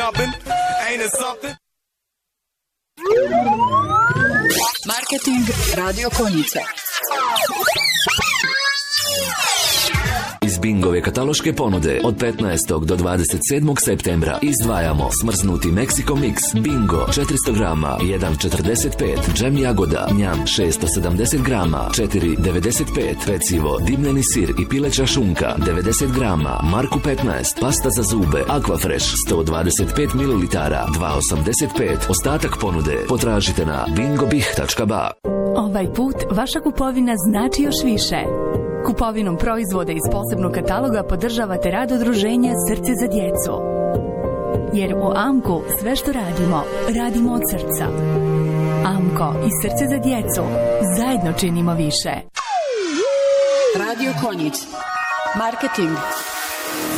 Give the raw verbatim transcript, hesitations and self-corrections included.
shopping. Ain't it something? Marketing Radio Konjica. Iz Bingove kataloške ponude od petnaestog do dvadeset sedmog septembra izdvajamo smrznuti Mexico Mix Bingo četiristo grama jedan četrdeset pet, džem jagoda Njam šesto sedamdeset grama četiri devedeset pet, pecivo dimljeni sir i pileća šunka devedeset grama Marku petnaest, pasta za zube Aquafresh sto dvadeset pet mililitara dva osamdeset pet. Ostatak ponude potražite na bingobih tačka ba. Ovaj put vaša kupovina znači još više. Kupovinom proizvoda iz posebnog kataloga podržavate rad udruženja Srce za djecu. Jer u Amku sve što radimo, radimo od srca. Amko i Srce za djecu zajedno činimo više. Radio Konjic. Marketing